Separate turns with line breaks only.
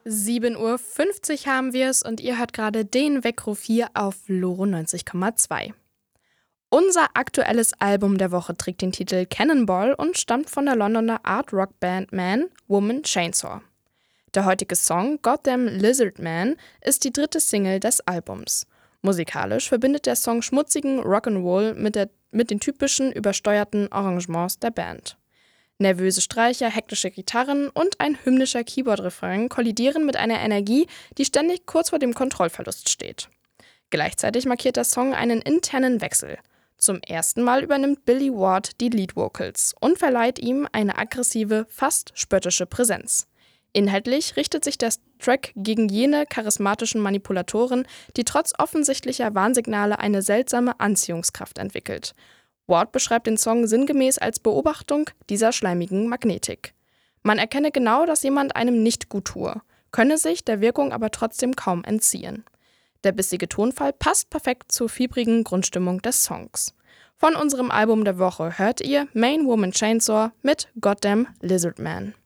7:50 Uhr haben wir es und ihr hört gerade den Weckruf hier auf Loro 90,2. Unser aktuelles Album der Woche trägt den Titel Cannonball und stammt von der Londoner Art-Rock-Band Man, Woman, Chainsaw. Der heutige Song Goddamn Lizard Man ist die dritte Single des Albums. Musikalisch verbindet der Song schmutzigen Rock'n'Roll mit den typischen übersteuerten Arrangements der Band. Nervöse Streicher, hektische Gitarren und ein hymnischer Keyboard-Refrain kollidieren mit einer Energie, die ständig kurz vor dem Kontrollverlust steht. Gleichzeitig markiert der Song einen internen Wechsel. Zum ersten Mal übernimmt Billy Ward die Lead-Vocals und verleiht ihm eine aggressive, fast spöttische Präsenz. Inhaltlich richtet sich der Track gegen jene charismatischen Manipulatoren, die trotz offensichtlicher Warnsignale eine seltsame Anziehungskraft entwickelt. Ward beschreibt den Song sinngemäß als Beobachtung dieser schleimigen Magnetik. Man erkenne genau, dass jemand einem nicht gut tue, könne sich der Wirkung aber trotzdem kaum entziehen. Der bissige Tonfall passt perfekt zur fiebrigen Grundstimmung des Songs. Von unserem Album der Woche hört ihr Man, Woman, Chainsaw mit Goddamn Lizard Man.